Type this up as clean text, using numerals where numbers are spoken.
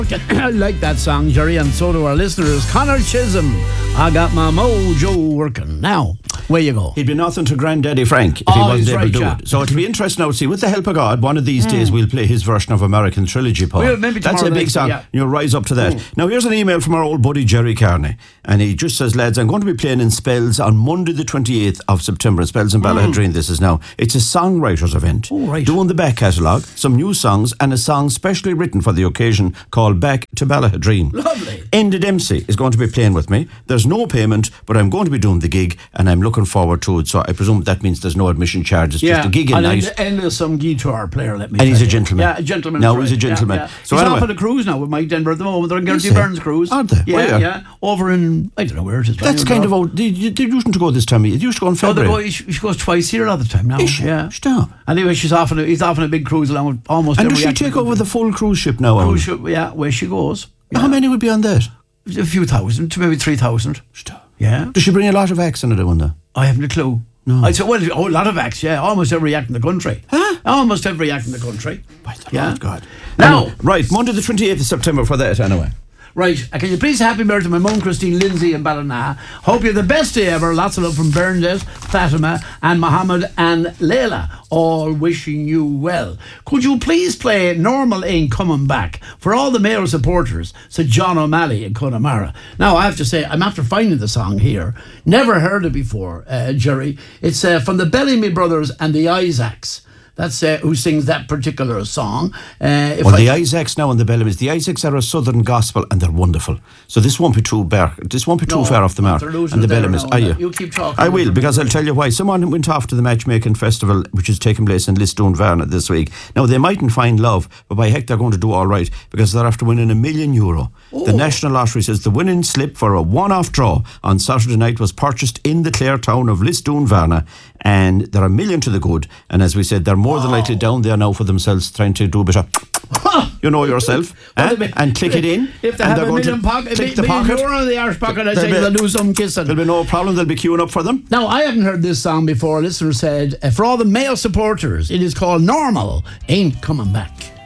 I like that song, Jerry, and so do our listeners. Connor Chisholm, I got my mojo working. Now, where you go? He'd be nothing to Granddaddy Frank if he wasn't able to do it. So it'll be interesting now to see, with the help of God, one of these days we'll play his version of American Trilogy, Paul. Well, maybe that's a big song. Yeah. You'll rise up to that. Now, here's an email from our old buddy Jerry Carney, and he just says, lads, I'm going to be playing in Spells on Monday the 28th of September. Spells in Ballahadreen, this is now. It's a songwriters event. Oh, right. Doing the back catalogue, some new songs, and a song specially written for the occasion called Back to Ballahadreen. Lovely. Enda Dempsey is going to be playing with me. There's no payment, but I'm going to be doing the gig, and I'm looking forward to it. So I presume that means there's no admission charge. It's just a gig in night. And there's some guitar player, let me And he's tell a you. gentleman. Yeah, a gentleman. No, he's a gentleman. Yeah. So he's anyway, off on a cruise now with Mike Denver at the moment. They're on Gertie Is he? Burns cruise. Are they? Yeah, Where? yeah. Over in, I don't know where it is. that's kind of old. They used to go this time. It used to go in February. She goes twice here all the time now. Is she? Yeah. Stop. Anyway, he's off on a big cruise along with almost And every does she actor take in the over the full cruise ship now? cruise ship, yeah, where she goes. Yeah. How many would be on that? A few thousand, to maybe 3,000. Stop. Yeah. Does she bring a lot of acts in it, I wonder? I haven't a clue. No. I'd say, well, a lot of acts, yeah. Almost every act in the country. Huh? Almost every act in the country. By the Yeah. Lord God. Now- Anyway, right, Monday the 28th of September for that, anyway. Right, can you please happy birthday to my mum Christine Lindsay in Ballina. Hope you're the best day ever. Lots of love from Bernadette, Fatima and Mohammed and Leila. All wishing you well. Could you please play Normal Ain't Coming Back for all the male supporters, said John O'Malley in Connemara. Now, I have to say, I'm after finding the song here. Never heard it before, Jerry. It's from the Bellamy Brothers and the Isaacs. That's who sings that particular song. The Isaacs now and the Bellamys. The Isaacs are a southern gospel and they're wonderful. So this won't be too far off the mark. they're losing And the it there Bellamys. now, Are you? You keep talking. I will, because I'll tell you why. Someone went off to the Matchmaking Festival, which is taking place in Lisdoon Varna this week. Now, they mightn't find love, but by heck, they're going to do all right, because they're after winning €1 million. The National Lottery says the winning slip for a one-off draw on Saturday night was purchased in the Clare town of Lisdoon Varna, and they're $1 million to the good. And as we said, they're more than likely down there now for themselves, trying to do a bit of, you know yourself, and click it in. If they and have they're a going million to click the pocket. euro in the arse pocket, I There'll say be- they'll do some kissing. There'll be no problem. They'll be queuing up for them. Now, I haven't heard this song before. A listener said, for all the male supporters, it is called Normal Ain't Coming Back.